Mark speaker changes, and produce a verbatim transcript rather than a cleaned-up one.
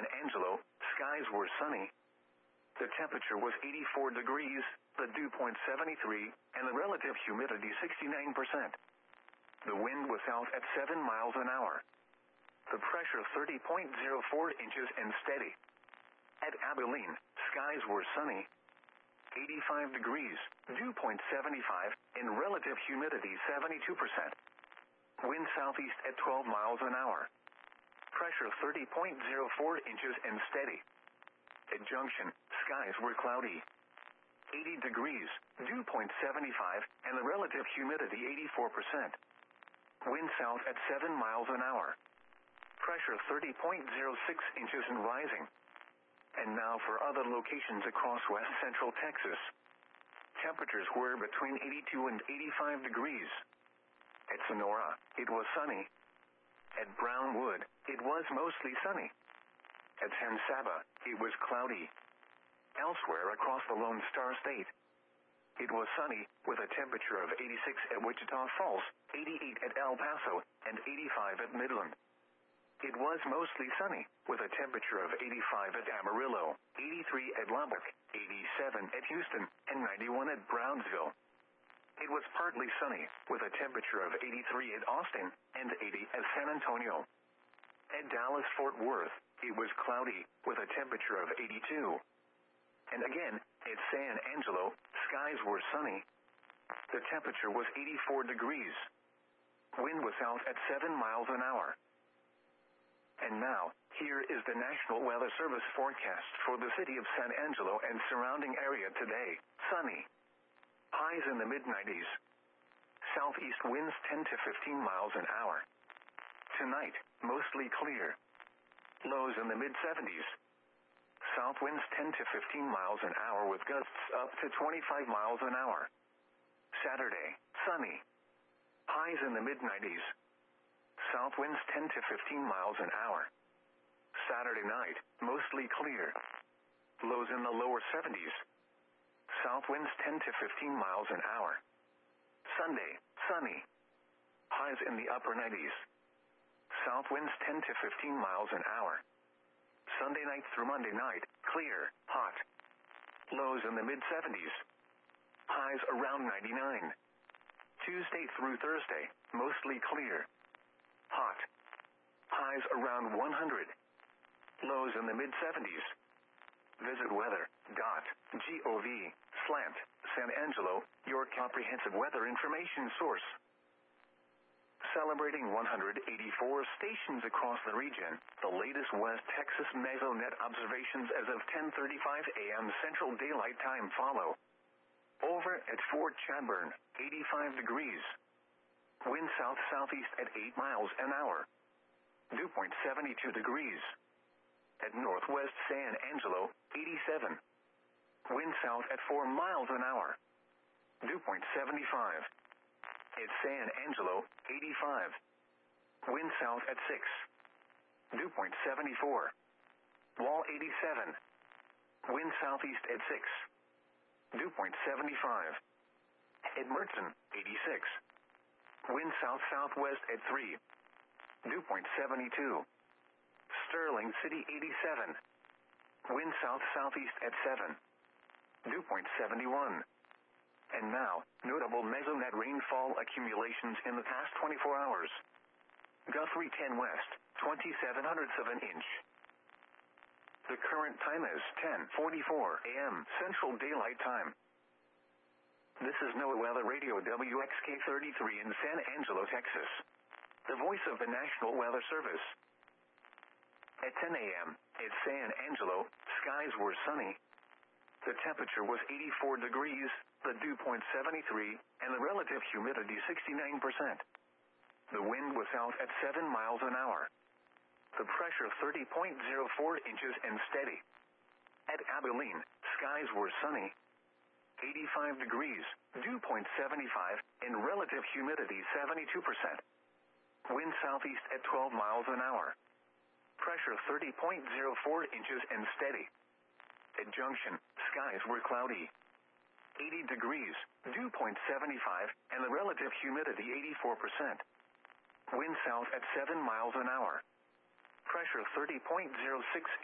Speaker 1: San Angelo, skies were sunny. The temperature was eighty-four degrees, the dew point seventy-three, and the relative humidity sixty-nine percent. The wind was south at seven miles an hour. The pressure thirty point zero four inches and steady. At Abilene, skies were sunny. eighty-five degrees, dew point seventy-five, and relative humidity seventy-two percent. Wind southeast at twelve miles an hour. Pressure thirty point zero four inches and steady. At Junction, skies were cloudy. eighty degrees, dew point seventy-five, and the relative humidity eighty-four percent. Wind south at seven miles an hour. Pressure thirty point zero six inches and rising. And now for other locations across west central Texas. Temperatures were between eighty-two and eighty-five degrees. At Sonora, it was sunny. At Brownwood, it was mostly sunny. At San Saba, it was cloudy. Elsewhere across the Lone Star State, it was sunny, with a temperature of eighty-six at Wichita Falls, eighty-eight at El Paso, and eighty-five at Midland. It was mostly sunny, with a temperature of eighty-five at Amarillo, eighty-three at Lubbock, eighty-seven at Houston, and ninety-one at Brownsville. It was partly sunny, with a temperature of eighty-three at Austin, and eighty at San Antonio. At Dallas-Fort Worth, it was cloudy, with a temperature of eighty-two. And again, at San Angelo, skies were sunny. The temperature was eighty-four degrees. Wind was south at seven miles an hour. And now, here is the National Weather Service forecast for the city of San Angelo and surrounding area today. Sunny. Highs in the mid nineties. Southeast winds ten to fifteen miles an hour. Tonight, mostly clear. Lows in the mid seventies. South winds ten to fifteen miles an hour with gusts up to twenty-five miles an hour. Saturday, sunny. Highs in the mid nineties. South winds ten to fifteen miles an hour. Saturday night, mostly clear. Lows in the lower seventies. South winds ten to fifteen miles an hour. Sunday, sunny. Highs in the upper nineties. South winds ten to fifteen miles an hour. Sunday night through Monday night, clear, hot. Lows in the mid seventies. Highs around ninety-nine. Tuesday through Thursday, mostly clear. Hot. Highs around one hundred. Lows in the mid seventies. Visit weather dot gov slant San Angelo, your comprehensive weather information source. Celebrating one hundred eighty-four stations across the region, the latest West Texas Mesonet observations as of ten thirty-five a m Central Daylight Time follow. Over at Fort Chadbourne, eighty-five degrees. Wind south-southeast at eight miles an hour. Dew point seventy-two degrees. At Northwest San Angelo, eighty-seven. Wind south at four miles an hour. Dew point seventy-five. At San Angelo, eighty-five. Wind south at six. Dew point seventy-four. Wall eighty-seven. Wind southeast at six. Dew point seventy-five. At Mertzen, eighty-six. Wind south-southwest at three. Dew point seventy-two. Sterling City, eighty-seven. Wind south-southeast at seven. Dew point seventy-one. And now, notable Mesonet rainfall accumulations in the past twenty-four hours. Guthrie ten West, twenty-seven hundredths of an inch. The current time is ten forty-four a m Central Daylight Time. This is NOAA Weather Radio W X K thirty-three in San Angelo, Texas. The voice of the National Weather Service. At ten a m at San Angelo, skies were sunny. The temperature was eighty-four degrees, the dew point seventy-three, and the relative humidity sixty-nine percent. The wind was south at seven miles an hour. The pressure thirty point zero four inches and steady. At Abilene, skies were sunny. eighty-five degrees, dew point seventy-five, and relative humidity seventy-two percent. Wind southeast at twelve miles an hour. Pressure thirty point zero four inches and steady. At Junction, skies were cloudy. eighty degrees, dew point seventy-five, and the relative humidity eighty-four percent. Wind south at seven miles an hour. Pressure thirty point zero six